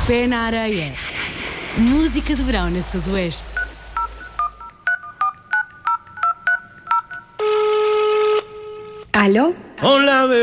Pé na areia. Música de verão na Sudoeste. ¿Aló? Hola,